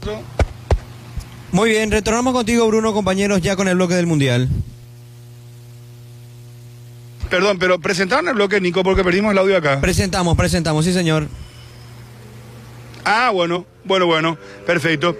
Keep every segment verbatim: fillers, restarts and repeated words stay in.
Muy bien, retornamos contigo, Bruno, compañeros, ya con el bloque del Mundial. Perdón, pero presentaron el bloque, Nico, porque perdimos el audio acá. Presentamos, presentamos, sí, señor. Ah, bueno, bueno, bueno, perfecto.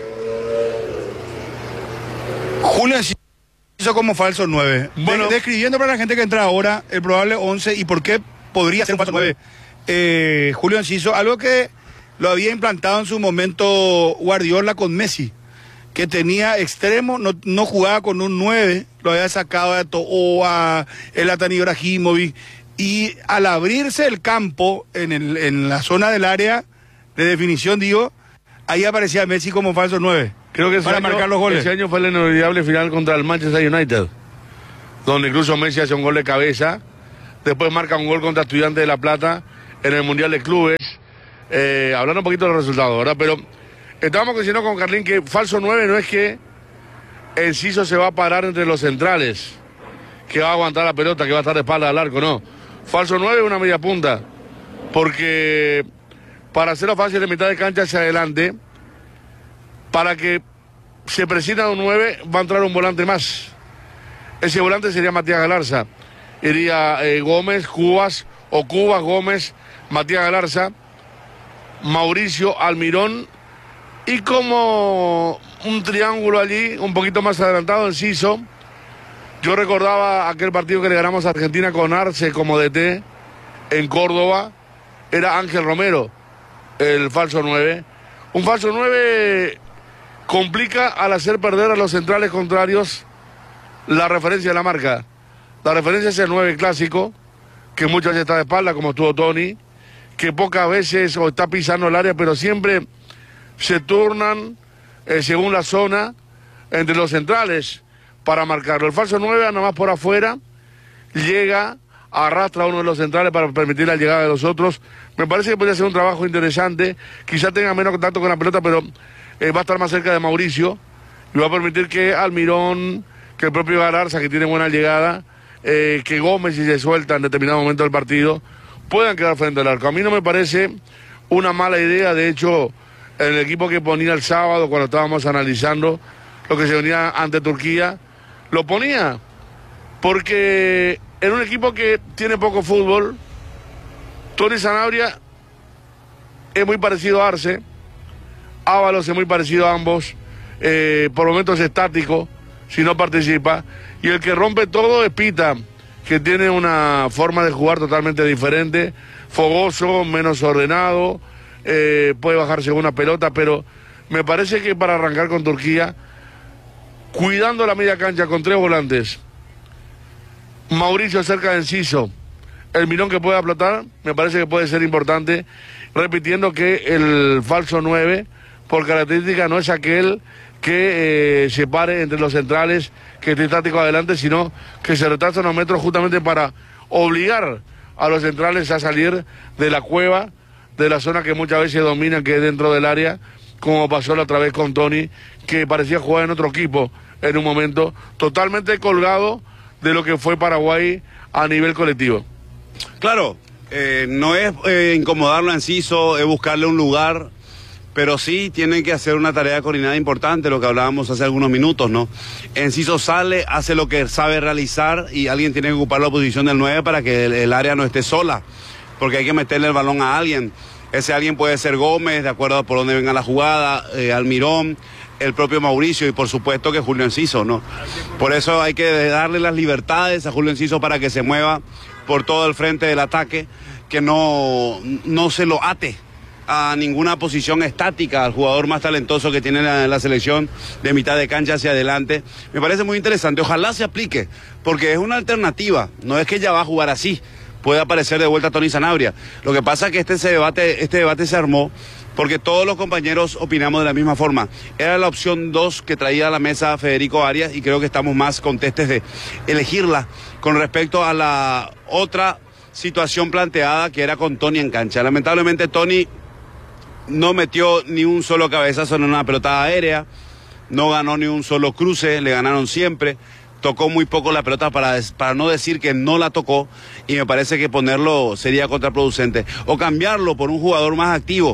Julio hizo como falso nueve. Bueno, describiendo para la gente que entra ahora el probable once y por qué podría ser un falso nueve. Eh, Julio Enciso, algo que lo había implantado en su momento Guardiola con Messi, que tenía extremo, no, no jugaba con un nueve, lo había sacado a Toa, el Zlatan Ibrahimovic, y al abrirse el campo en, el, en la zona del área de definición, digo, ahí aparecía Messi como falso nueve. Creo que ese para año, marcar los goles. Ese año fue el inolvidable final contra el Manchester United, donde incluso Messi hace un gol de cabeza, después marca un gol contra Estudiantes de La Plata en el Mundial de Clubes. Eh, hablando un poquito de los resultados, ¿verdad? Pero estábamos diciendo con Carlín que falso nueve no es que Enciso se va a parar entre los centrales, que va a aguantar la pelota, que va a estar de espalda al arco, no. Falso nueve es una media punta, porque para hacerlo fácil de mitad de cancha hacia adelante, para que se presida un nueve, va a entrar un volante más. Ese volante sería Matías Galarza. Iría eh, Gómez, Cubas, o Cubas, Gómez, Matías Galarza, Mauricio, Almirón, y como un triángulo allí, un poquito más adelantado, Enciso. Yo recordaba aquel partido que le ganamos a Argentina con Arce como D T en Córdoba, era Ángel Romero, el falso nueve. Un falso nueve complica al hacer perder a los centrales contrarios la referencia de la marca. La referencia es el nueve clásico, que muchas veces está de espalda, como estuvo Tony, que pocas veces o está pisando el área, pero siempre se turnan eh, según la zona entre los centrales para marcarlo. El falso nueve anda más por afuera, llega, arrastra a uno de los centrales para permitir la llegada de los otros. Me parece que podría ser un trabajo interesante, quizá tenga menos contacto con la pelota, pero eh, va a estar más cerca de Mauricio y va a permitir que Almirón, que el propio Galarza, que tiene buena llegada, eh, que Gómez, si se suelta en determinado momento del partido, puedan quedar frente al arco. A mí no me parece una mala idea, de hecho, en el equipo que ponía el sábado, cuando estábamos analizando lo que se venía ante Turquía, lo ponía, porque en un equipo que tiene poco fútbol, Tony Sanabria es muy parecido a Arce, Ábalos es muy parecido a ambos, eh, por momentos es estático, si no participa, y el que rompe todo es Pita, que tiene una forma de jugar totalmente diferente, fogoso, menos ordenado, eh, puede bajarse una pelota, pero me parece que para arrancar con Turquía, cuidando la media cancha con tres volantes, Mauricio cerca de Enciso, el Mirón que pueda explotar, me parece que puede ser importante, repitiendo que el falso nueve, por característica, no es aquel que eh, se pare entre los centrales, que esté estático adelante, sino que se retrasa unos metros justamente para obligar a los centrales a salir de la cueva, de la zona que muchas veces dominan, que es dentro del área, como pasó la otra vez con Tony, que parecía jugar en otro equipo en un momento, totalmente colgado de lo que fue Paraguay a nivel colectivo. Claro, eh, no es eh, incomodarlo a Enciso, es buscarle un lugar, pero sí tienen que hacer una tarea coordinada importante, lo que hablábamos hace algunos minutos, ¿no? Enciso sale, hace lo que sabe realizar y alguien tiene que ocupar la posición del nueve para que el, el área no esté sola, porque hay que meterle el balón a alguien. Ese alguien puede ser Gómez, de acuerdo a por dónde venga la jugada, eh, Almirón, el propio Mauricio y por supuesto que Julio Enciso, ¿no? Por eso hay que darle las libertades a Julio Enciso para que se mueva por todo el frente del ataque, que no, no se lo ate a ninguna posición estática al jugador más talentoso que tiene la, la selección de mitad de cancha hacia adelante. Me parece muy interesante, ojalá se aplique, porque es una alternativa, no es que ya va a jugar así, puede aparecer de vuelta Tony Sanabria. Lo que pasa es que este, se debate, este debate se armó porque todos los compañeros opinamos de la misma forma. Era la opción dos que traía a la mesa Federico Arias y creo que estamos más contestes de elegirla con respecto a la otra situación planteada que era con Tony en cancha. Lamentablemente Tony no metió ni un solo cabezazo en una pelota aérea, no ganó ni un solo cruce, le ganaron siempre, tocó muy poco la pelota para, para no decir que no la tocó y me parece que ponerlo sería contraproducente. O cambiarlo por un jugador más activo,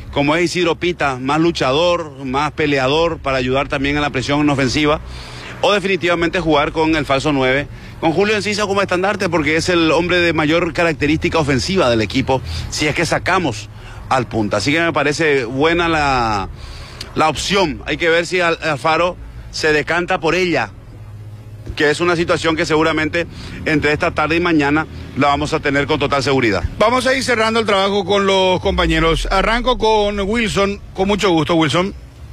como es Isidro Pita, más luchador, más peleador para ayudar también a la presión en ofensiva, o definitivamente jugar con el falso nueve, con Julio Enciso como estandarte, porque es el hombre de mayor característica ofensiva del equipo, si es que sacamos al punta. Así que me parece buena la, la opción. Hay que ver si Al, Alfaro se decanta por ella, que es una situación que seguramente entre esta tarde y mañana la vamos a tener con total seguridad. Vamos a ir cerrando el trabajo con los compañeros. Arranco con Wilson, con mucho gusto, Wilson.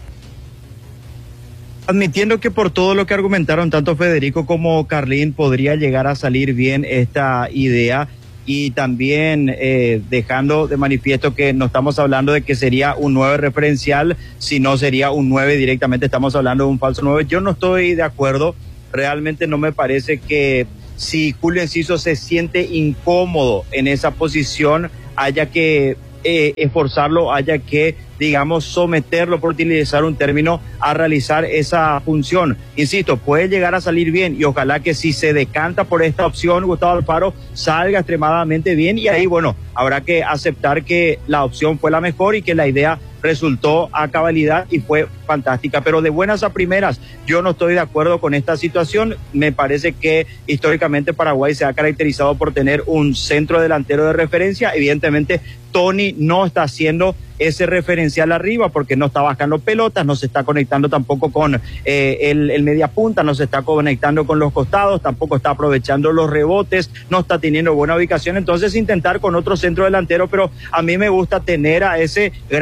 Admitiendo que por todo lo que argumentaron tanto Federico como Carlín podría llegar a salir bien esta idea, y también eh, dejando de manifiesto que no estamos hablando de que sería un nueve referencial, sino sería un nueve directamente, estamos hablando de un falso nueve. Yo no estoy de acuerdo, realmente no me parece que si Julio Enciso se siente incómodo en esa posición haya que eh, esforzarlo, haya que, digamos, someterlo, por utilizar un término, a realizar esa función. Insisto, puede llegar a salir bien y ojalá que si se decanta por esta opción, Gustavo Alfaro, salga extremadamente bien, y ahí, bueno, habrá que aceptar que la opción fue la mejor y que la idea resultó a cabalidad y fue fantástica. Pero de buenas a primeras, yo no estoy de acuerdo con esta situación. Me parece que históricamente Paraguay se ha caracterizado por tener un centro delantero de referencia. Evidentemente, Tony no está haciendo ese referencial arriba porque no está bajando pelotas, no se está conectando tampoco con eh, el, el media punta, no se está conectando con los costados, tampoco está aprovechando los rebotes, no está teniendo buena ubicación. Entonces intentar con otro centro delantero, pero a mí me gusta tener a ese gran